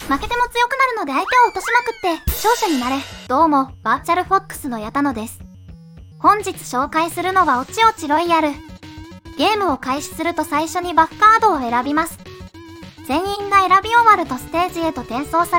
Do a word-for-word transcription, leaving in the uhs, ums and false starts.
負けても強くなるので相手を落としまくって勝者になれ。どうも、バーチャルフォックスの矢田野です。本日紹介するのはおちおちロイヤル。ゲームを開始すると最初にバフカードを選びます。全員が選び終わるとステージへと転送され